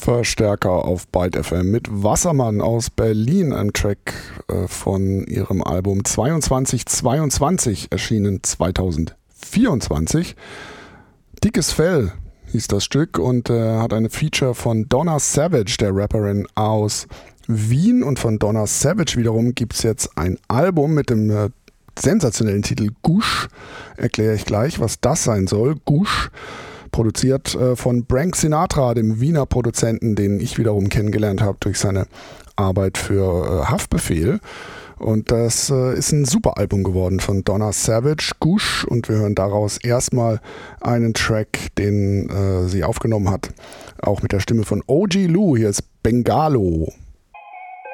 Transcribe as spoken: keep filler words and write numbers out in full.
Verstärker auf Byte F M mit Wassermann aus Berlin, ein Track äh, von ihrem Album zweiundzwanzig zweiundzwanzig, erschienen zweitausendvierundzwanzig. Dickes Fell hieß das Stück und äh, hat eine Feature von Donna Savage, der Rapperin aus Wien. Und von Donna Savage wiederum gibt es jetzt ein Album mit dem äh, sensationellen Titel Gush. Erkläre ich gleich, was das sein soll. Gush. Produziert äh, von Frank Sinatra, dem Wiener Produzenten, den ich wiederum kennengelernt habe durch seine Arbeit für äh, Haftbefehl. Und das äh, ist ein super Album geworden von Donna Savage, Gush. Und wir hören daraus erstmal einen Track, den äh, sie aufgenommen hat, auch mit der Stimme von O G Lou. Hier ist Bengalo.